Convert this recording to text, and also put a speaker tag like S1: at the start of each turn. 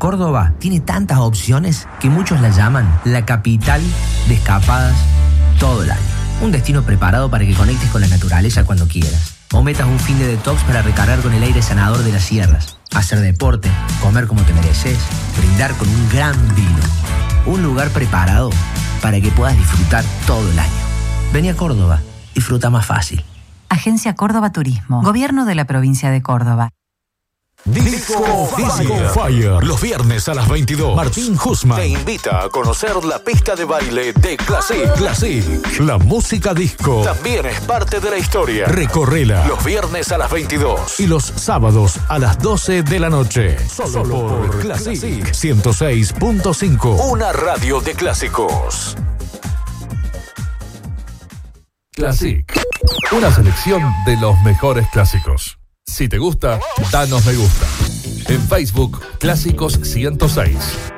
S1: Córdoba tiene tantas opciones que muchos la llaman la capital de escapadas todo el año. Un destino preparado para que conectes con la naturaleza cuando quieras. O metas un fin de detox para recargar con el aire sanador de las sierras. Hacer deporte, comer como te mereces, brindar con un gran vino. Un lugar preparado para que puedas disfrutar todo el año. Vení a Córdoba, disfruta más fácil.
S2: Agencia Córdoba Turismo. Gobierno de la provincia de Córdoba.
S3: Disco Fire. Los viernes a las 22. Martín Husman te invita a conocer la pista de baile de Classic. Classic. La música disco también es parte de la historia. Recorrela los viernes a las 22 y los sábados a las 12 de la noche. Solo por Classic 106.5. Una radio de clásicos.
S4: Classic. Una selección de los mejores clásicos. Si te gusta, danos me gusta. En Facebook, Clásicos 106.